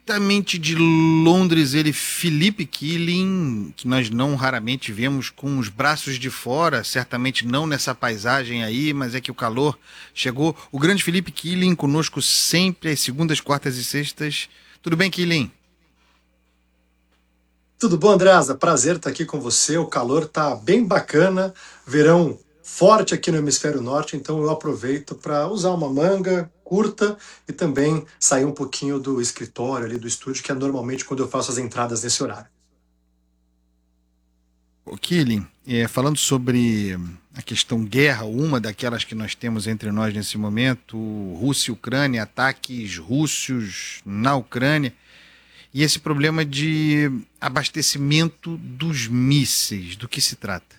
diretamente de Londres, ele, Philippe Killing, que nós não raramente vemos com os braços de fora, certamente não nessa paisagem aí, mas é que o calor chegou. O grande Philippe Killing conosco sempre às segundas, quartas e sextas. Tudo bem, Killing? Tudo bom, Andreasa? Prazer estar aqui com você. O calor tá bem bacana, verão forte aqui no hemisfério norte, então eu aproveito para usar uma manga curta e também sair um pouquinho do escritório ali do estúdio, que é normalmente quando eu faço as entradas nesse horário. O Killing, falando sobre a questão guerra, uma daquelas que nós temos entre nós nesse momento, Rússia e Ucrânia, ataques russos na Ucrânia, e esse problema de abastecimento dos mísseis, do que se trata?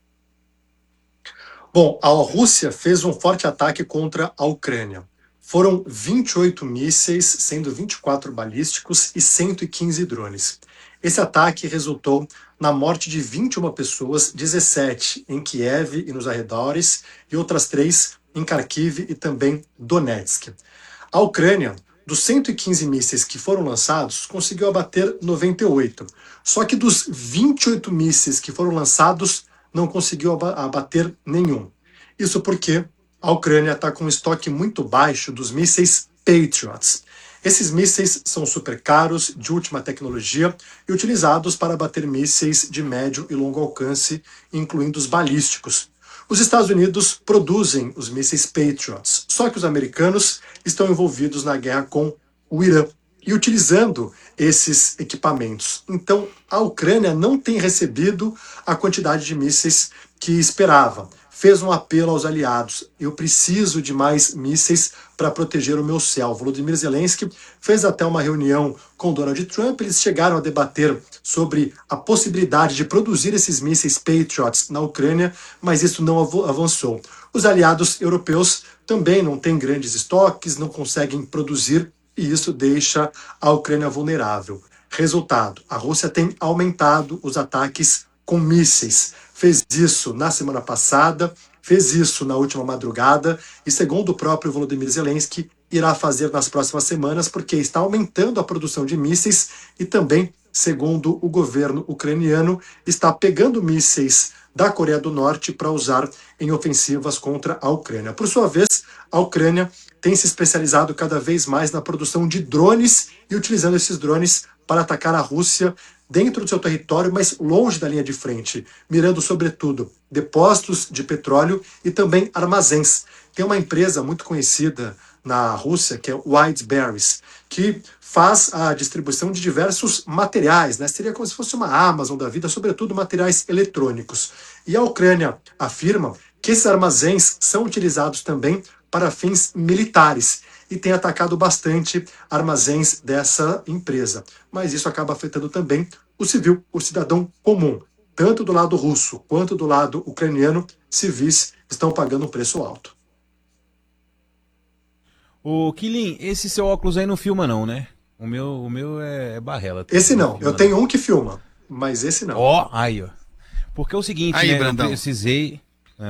Bom, a Rússia fez um forte ataque contra a Ucrânia. Foram 28 mísseis, sendo 24 balísticos e 115 drones. Esse ataque resultou na morte de 21 pessoas, 17 em Kiev e nos arredores, e outras 3 em Kharkiv e também Donetsk. A Ucrânia, dos 115 mísseis que foram lançados, conseguiu abater 98. Só que dos 28 mísseis que foram lançados, não conseguiu abater nenhum. Isso porque a Ucrânia está com um estoque muito baixo dos mísseis Patriots. Esses mísseis são super caros, de última tecnologia e utilizados para abater mísseis de médio e longo alcance, incluindo os balísticos. Os Estados Unidos produzem os mísseis Patriots, só que os americanos estão envolvidos na guerra com o Irã e utilizando esses equipamentos. Então, a Ucrânia não tem recebido a quantidade de mísseis que esperava. Fez um apelo aos aliados: eu preciso de mais mísseis para proteger o meu céu. Volodymyr Zelensky fez até uma reunião com Donald Trump, eles chegaram a debater sobre a possibilidade de produzir esses mísseis Patriots na Ucrânia, mas isso não avançou. Os aliados europeus também não têm grandes estoques, não conseguem produzir, e isso deixa a Ucrânia vulnerável. Resultado: a Rússia tem aumentado os ataques com mísseis. Fez isso na semana passada, fez isso na última madrugada e, segundo o próprio Volodymyr Zelensky, irá fazer nas próximas semanas porque está aumentando a produção de mísseis e também, segundo o governo ucraniano, está pegando mísseis da Coreia do Norte para usar em ofensivas contra a Ucrânia. Por sua vez, a Ucrânia tem se especializado cada vez mais na produção de drones e utilizando esses drones para atacar a Rússia dentro do seu território, mas longe da linha de frente, mirando sobretudo depósitos de petróleo e também armazéns. Tem uma empresa muito conhecida na Rússia, que é Wildberries, que faz a distribuição de diversos materiais, né? Seria como se fosse uma Amazon da vida, sobretudo materiais eletrônicos. E a Ucrânia afirma que esses armazéns são utilizados também para fins militares e tem atacado bastante armazéns dessa empresa. Mas isso acaba afetando também o civil, o cidadão comum. Tanto do lado russo quanto do lado ucraniano, civis estão pagando um preço alto. Ô, Killing, esse seu óculos aí não filma não, né? O meu é barrela. Esse não. Eu tenho não. um que filma, mas esse não. Ó, aí, ó. Porque é o seguinte, Aí, né? Brandão. Eu precisei...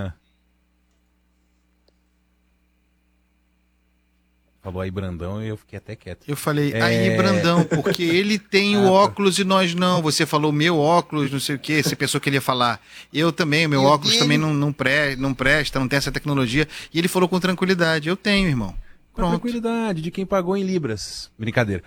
Falou aí, Brandão, e eu fiquei até quieto. Eu falei, aí, Brandão, porque ele tem o óculos e nós não. Você falou meu óculos, não sei o quê. Você pensou que ele ia falar. Eu também, o meu óculos dele? também não presta, não tem essa tecnologia. E ele falou com tranquilidade. Eu tenho, irmão. Com Pronto. tranquilidade, de quem pagou em libras. Brincadeira.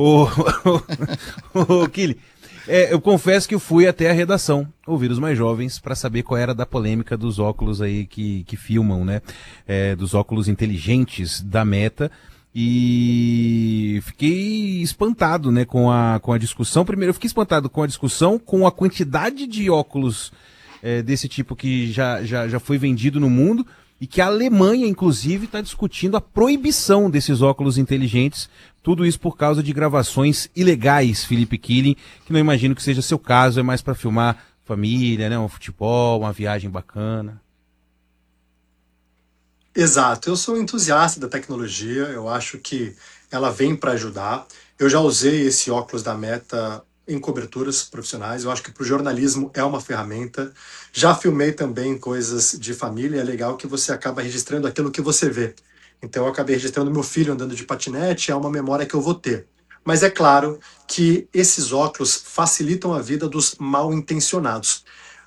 Ô, Killing, eu confesso que eu fui até a redação ouvir os mais jovens para saber qual era da polêmica dos óculos aí que filmam, né? Dos óculos inteligentes da Meta. E fiquei espantado, né, com a discussão. Primeiro, eu fiquei espantado com a discussão, com a quantidade de óculos desse tipo que já foi vendido no mundo e que a Alemanha, inclusive, está discutindo a proibição desses óculos inteligentes. Tudo isso por causa de gravações ilegais, Philippe Killing, que não imagino que seja seu caso, é mais para filmar família, né, um futebol, uma viagem bacana. Exato, eu sou um entusiasta da tecnologia, eu acho que ela vem para ajudar. Eu já usei esse óculos da Meta em coberturas profissionais, eu acho que para o jornalismo é uma ferramenta. Já filmei também coisas de família, é legal que você acaba registrando aquilo que você vê. Então eu acabei registrando meu filho andando de patinete, é uma memória que eu vou ter. mas é claro que esses óculos facilitam a vida dos mal intencionados.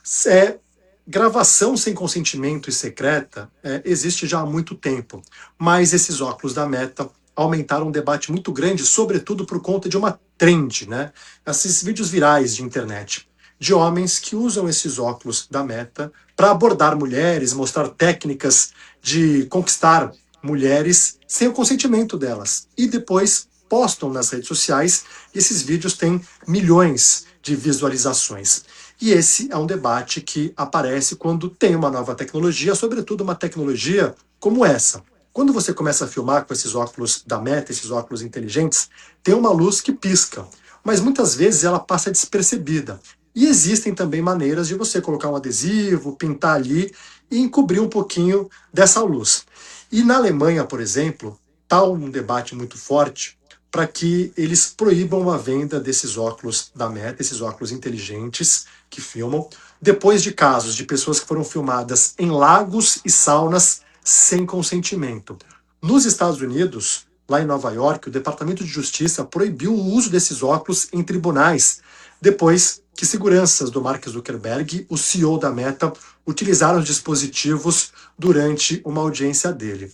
Gravação sem consentimento e secreta existe já há muito tempo, mas esses óculos da Meta aumentaram um debate muito grande, sobretudo por conta de uma trend, né? Esses vídeos virais de internet, de homens que usam esses óculos da Meta para abordar mulheres, mostrar técnicas de conquistar mulheres sem o consentimento delas. E depois postam nas redes sociais e esses vídeos têm milhões de visualizações. E esse é um debate que aparece quando tem uma nova tecnologia, sobretudo uma tecnologia como essa. Quando você começa a filmar com esses óculos da Meta, esses óculos inteligentes, tem uma luz que pisca, mas muitas vezes ela passa despercebida. E existem também maneiras de você colocar um adesivo, pintar ali e encobrir um pouquinho dessa luz. E na Alemanha, por exemplo, está um debate muito forte para que eles proíbam a venda desses óculos da Meta, esses óculos inteligentes que filmam, depois de casos de pessoas que foram filmadas em lagos e saunas sem consentimento. Nos Estados Unidos, lá em Nova York, o Departamento de Justiça proibiu o uso desses óculos em tribunais, depois que seguranças do Mark Zuckerberg, o CEO da Meta, utilizaram os dispositivos durante uma audiência dele.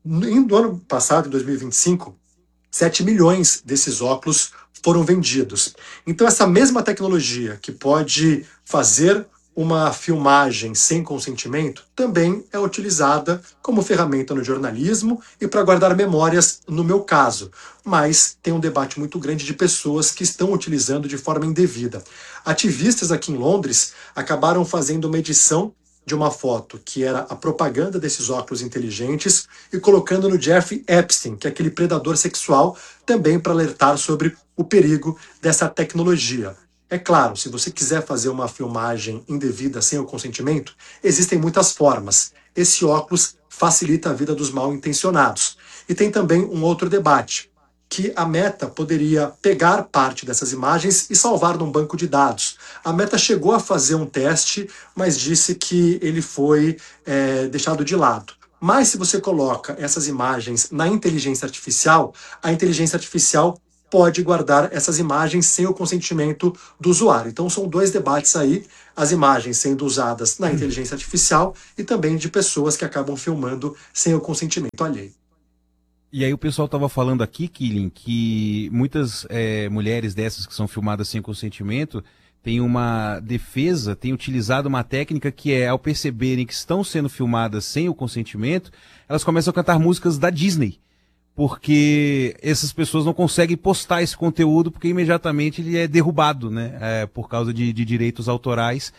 No ano passado, em 2025, 7 milhões desses óculos foram vendidos. Então, essa mesma tecnologia que pode fazer uma filmagem sem consentimento também é utilizada como ferramenta no jornalismo e para guardar memórias, no meu caso. Mas tem um debate muito grande de pessoas que estão utilizando de forma indevida. Ativistas aqui em Londres acabaram fazendo uma edição de uma foto que era a propaganda desses óculos inteligentes e colocando no Jeffrey Epstein, que é aquele predador sexual, também para alertar sobre o perigo dessa tecnologia. É claro, se você quiser fazer uma filmagem indevida sem o consentimento, existem muitas formas. Esse óculos facilita a vida dos mal intencionados. E tem também um outro debate, que a Meta poderia pegar parte dessas imagens e salvar num banco de dados. A Meta chegou a fazer um teste, mas disse que ele foi deixado de lado. Mas se você coloca essas imagens na inteligência artificial, a inteligência artificial pode guardar essas imagens sem o consentimento do usuário. Então são dois debates aí, as imagens sendo usadas na inteligência artificial e também de pessoas que acabam filmando sem o consentimento alheio. E aí o pessoal estava falando aqui, Killing, que muitas mulheres dessas que são filmadas sem consentimento têm uma defesa, têm utilizado uma técnica que é, ao perceberem que estão sendo filmadas sem o consentimento, elas começam a cantar músicas da Disney. Porque essas pessoas não conseguem postar esse conteúdo porque imediatamente ele é derrubado, né? Por causa de direitos autorais.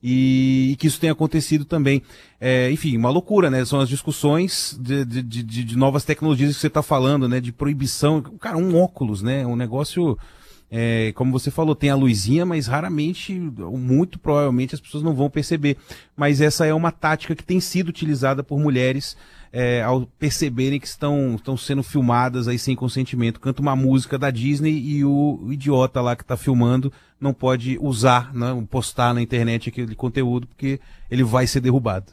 E que isso tem acontecido também. Enfim, uma loucura, né? São as discussões de novas tecnologias que você está falando, né? De proibição. Cara, um óculos, né? Um negócio, como você falou, tem a luzinha, mas raramente, muito provavelmente, as pessoas não vão perceber. Mas essa é uma tática que tem sido utilizada por mulheres ao perceberem que estão sendo filmadas aí sem consentimento. Canta uma música da Disney e o idiota lá que está filmando não pode usar, né, postar na internet aquele conteúdo porque ele vai ser derrubado.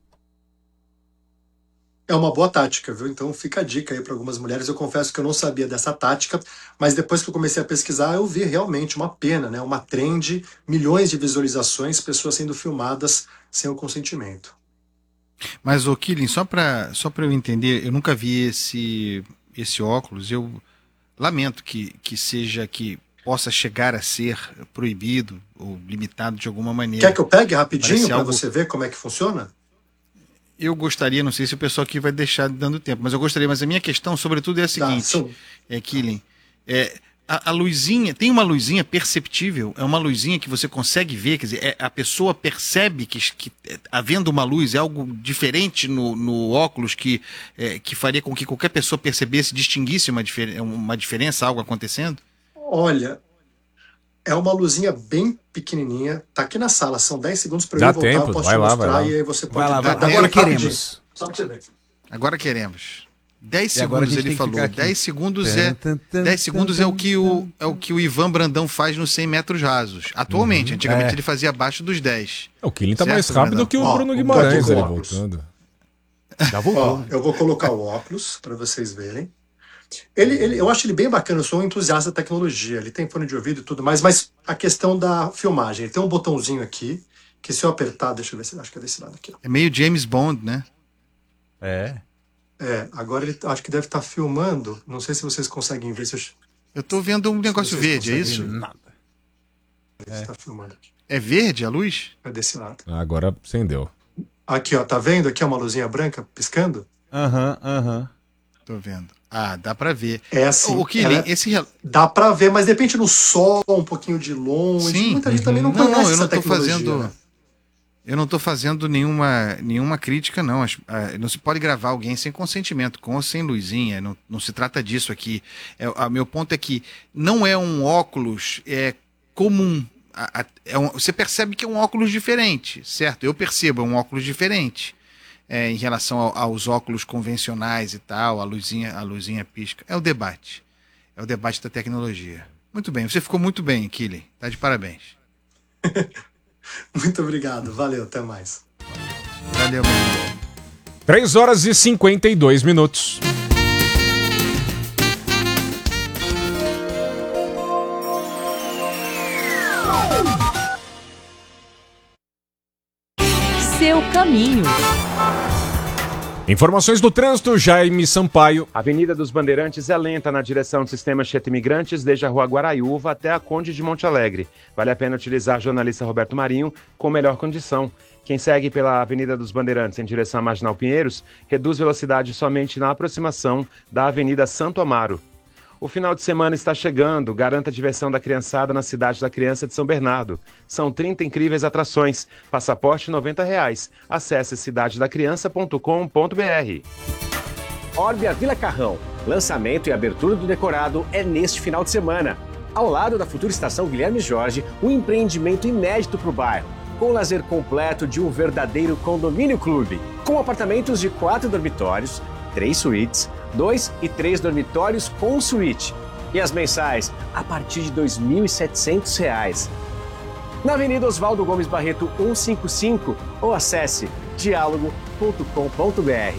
É uma boa tática, viu? Então fica a dica aí para algumas mulheres. Eu confesso que eu não sabia dessa tática, mas depois que eu comecei a pesquisar, eu vi realmente uma pena, né? Uma trend, milhões de visualizações, pessoas sendo filmadas sem o consentimento. Mas, ô Killing, só para eu entender, eu nunca vi esse óculos, eu lamento que possa chegar a ser proibido ou limitado de alguma maneira. Quer que eu pegue rapidinho para você ver como é que funciona? Eu gostaria, não sei se o pessoal aqui vai deixar dando tempo, mas eu gostaria, mas a minha questão, sobretudo, é a seguinte, Killing, a luzinha, tem uma luzinha perceptível, é uma luzinha que você consegue ver, quer dizer, a pessoa percebe que havendo uma luz, é algo diferente no óculos que faria com que qualquer pessoa percebesse, distinguisse uma diferença, algo acontecendo? Olha, é uma luzinha bem pequenininha, tá aqui na sala, são 10 segundos para eu voltar, tempo, eu posso vai te lá, mostrar vai lá. e aí você pode... Vai lá. Agora queremos. Só pra você ver. Agora queremos. 10 E agora a segundos gente ele tem que falou. ficar aqui. 10 segundos é o que o Ivan Brandão faz nos 100 metros rasos. Atualmente, antigamente ele fazia abaixo dos 10. O Killing tá Certo, mais rápido Brandão? que o Bruno Guimarães, ele óculos. voltando. Já voltou. Eu vou colocar o óculos para vocês verem. Eu acho ele bem bacana, eu sou um entusiasta da tecnologia. Ele tem fone de ouvido e tudo mais, mas a questão da filmagem, ele tem um botãozinho aqui, que se eu apertar, deixa eu ver se acho que é desse lado aqui. Ó. É meio James Bond, né? Agora ele acho que deve estar filmando. Não sei se vocês conseguem ver. Eu tô vendo um negócio verde, é isso? Nada. Está filmando aqui. É verde a luz? É desse lado. Agora acendeu. Aqui, ó, tá vendo? Aqui é uma luzinha branca piscando. Aham. Tô vendo. Ah, dá pra ver. É assim. O Killing, esse... Dá pra ver, mas depende no sol, um pouquinho de longe. Sim. Muita gente também não conhece eu não essa tô tecnologia, fazendo... né? Eu não tô fazendo nenhuma crítica, não. Não se pode gravar alguém sem consentimento, com ou sem luzinha. Não se trata disso aqui. Meu ponto é que não é um óculos comum. Você percebe que é um óculos diferente, certo? Eu percebo, é um óculos diferente em relação aos óculos convencionais e tal, a luzinha pisca. É o debate da tecnologia. Muito bem, você ficou muito bem, Killing. Tá de parabéns. Muito obrigado, valeu, até mais. Valeu, meu irmão. 3h52. Seu caminho. Informações do trânsito, Jaime Sampaio. A Avenida dos Bandeirantes é lenta na direção do sistema Chieta Imigrantes, desde a Rua Guaraiúva até a Conde de Monte Alegre. Vale a pena utilizar jornalista Roberto Marinho com melhor condição. Quem segue pela Avenida dos Bandeirantes em direção à Marginal Pinheiros, reduz velocidade somente na aproximação da Avenida Santo Amaro. O final de semana está chegando, garanta a diversão da criançada na Cidade da Criança de São Bernardo. São 30 incríveis atrações, passaporte R$ 90. Acesse cidadedacriança.com.br. Orbia Vila Carrão. Lançamento e abertura do decorado é neste final de semana. Ao lado da futura estação Guilherme Jorge, um empreendimento inédito para o bairro, com o lazer completo de um verdadeiro condomínio clube, com apartamentos de 4 dormitórios, 3 suítes, 2 e 3 dormitórios com suíte. E as mensais a partir de R$ 2.700. Na Avenida Oswaldo Gomes Barreto 155 ou acesse diálogo.com.br.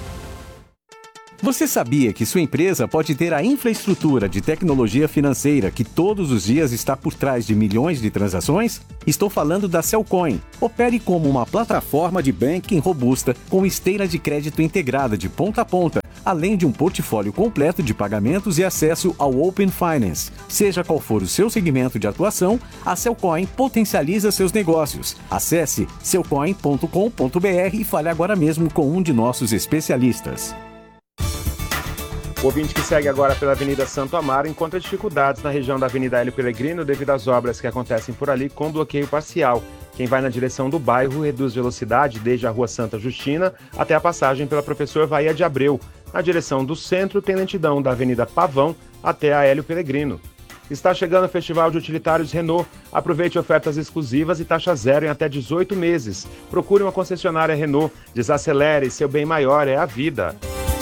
Você sabia que sua empresa pode ter a infraestrutura de tecnologia financeira que todos os dias está por trás de milhões de transações? Estou falando da Cellcoin. Opere como uma plataforma de banking robusta com esteira de crédito integrada de ponta a ponta, além de um portfólio completo de pagamentos e acesso ao Open Finance. Seja qual for o seu segmento de atuação, a Cellcoin potencializa seus negócios. Acesse cellcoin.com.br e fale agora mesmo com um de nossos especialistas. O ouvinte que segue agora pela Avenida Santo Amaro encontra dificuldades na região da Avenida Hélio Pelegrino devido às obras que acontecem por ali com bloqueio parcial. Quem vai na direção do bairro reduz velocidade desde a Rua Santa Justina até a passagem pela Professor Vaia de Abreu. Na direção do centro tem lentidão da Avenida Pavão até a Hélio Pelegrino. Está chegando o Festival de Utilitários Renault. Aproveite ofertas exclusivas e taxa zero em até 18 meses. Procure uma concessionária Renault. Desacelere, seu bem maior é a vida.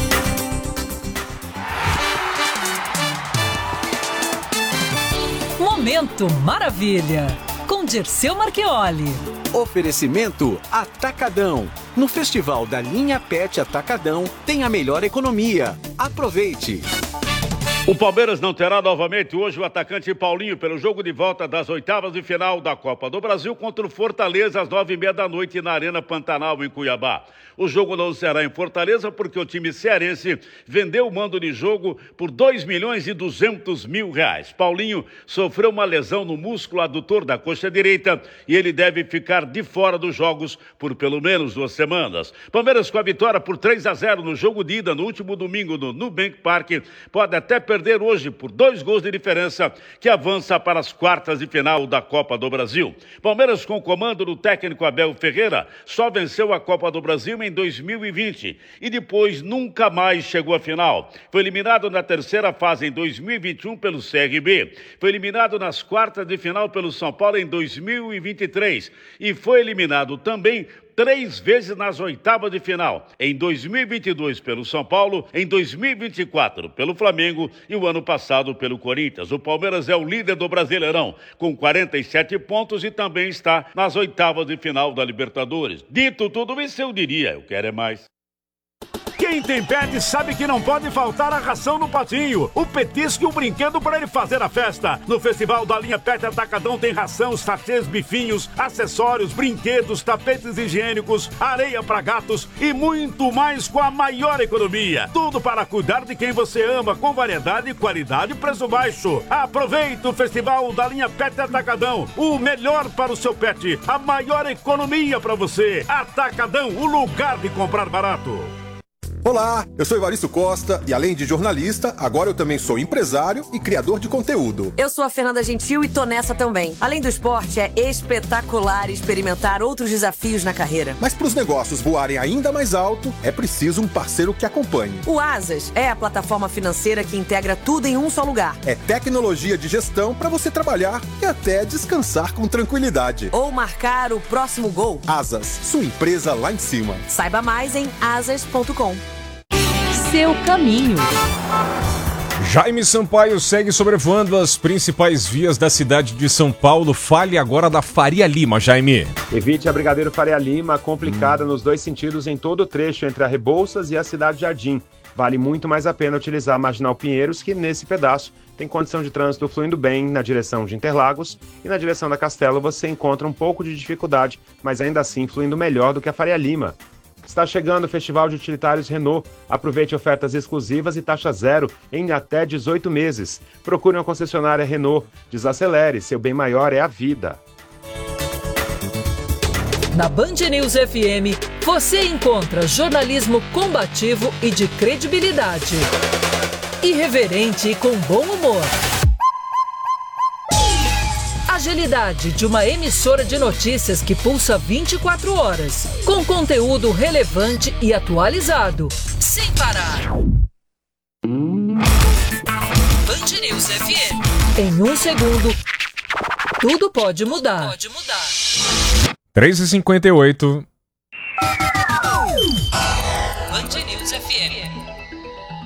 Momento Maravilha, com Dirceu Marchioli. Oferecimento Atacadão. No Festival da Linha Pet Atacadão tem a melhor economia. Aproveite! O Palmeiras não terá novamente hoje o atacante Paulinho pelo jogo de volta das oitavas de final da Copa do Brasil contra o Fortaleza às 9h30 na Arena Pantanal, em Cuiabá. O jogo não será em Fortaleza porque o time cearense vendeu o mando de jogo por R$2.200.000. Paulinho sofreu uma lesão no músculo adutor da coxa direita e ele deve ficar de fora dos jogos por pelo menos 2 semanas. Palmeiras com a vitória por 3-0 no jogo de ida no último domingo no Nubank Park pode até perder hoje por 2 gols de diferença, que avança para as quartas de final da Copa do Brasil. Palmeiras, com o comando do técnico Abel Ferreira, só venceu a Copa do Brasil em 2020 e depois nunca mais chegou à final. Foi eliminado na terceira fase em 2021 pelo CRB, foi eliminado nas quartas de final pelo São Paulo em 2023 e foi eliminado também 3 vezes nas oitavas de final, em 2022 pelo São Paulo, em 2024 pelo Flamengo e o ano passado pelo Corinthians. O Palmeiras é o líder do Brasileirão, com 47 pontos e também está nas oitavas de final da Libertadores. Dito tudo isso, eu diria, eu quero é mais. Quem tem pet sabe que não pode faltar a ração no patinho, o petisco e o brinquedo para ele fazer a festa. No Festival da Linha Pet Atacadão tem ração, sachês, bifinhos, acessórios, brinquedos, tapetes higiênicos, areia para gatos e muito mais com a maior economia. Tudo para cuidar de quem você ama, com variedade, qualidade e preço baixo. Aproveita o Festival da Linha Pet Atacadão, o melhor para o seu pet, a maior economia para você. Atacadão, o lugar de comprar barato. Olá, eu sou Evaristo Costa e além de jornalista, agora eu também sou empresário e criador de conteúdo. Eu sou a Fernanda Gentil e tô nessa também. Além do esporte, é espetacular experimentar outros desafios na carreira. Mas para os negócios voarem ainda mais alto, é preciso um parceiro que acompanhe. O Asas é a plataforma financeira que integra tudo em um só lugar. É tecnologia de gestão para você trabalhar e até descansar com tranquilidade. Ou marcar o próximo gol. Asas, sua empresa lá em cima. Saiba mais em asas.com. Seu caminho. Jaime Sampaio segue sobrevoando as principais vias da cidade de São Paulo. Fale agora da Faria Lima, Jaime. Evite a Brigadeiro Faria Lima, complicada nos dois sentidos em todo o trecho entre a Rebouças e a Cidade Jardim. Vale muito mais a pena utilizar a Marginal Pinheiros, que nesse pedaço tem condição de trânsito fluindo bem na direção de Interlagos, e na direção da Castelo você encontra um pouco de dificuldade, mas ainda assim fluindo melhor do que a Faria Lima. Está chegando o Festival de Utilitários Renault. Aproveite ofertas exclusivas e taxa zero em até 18 meses. Procure uma concessionária Renault. Desacelere, seu bem maior é a vida. Na Band News FM, você encontra jornalismo combativo e de credibilidade. Irreverente e com bom humor. Agilidade de uma emissora de notícias que pulsa 24 horas, com conteúdo relevante e atualizado, sem parar. Band News FM. Em um segundo, tudo pode mudar. 3h58. Band News FM.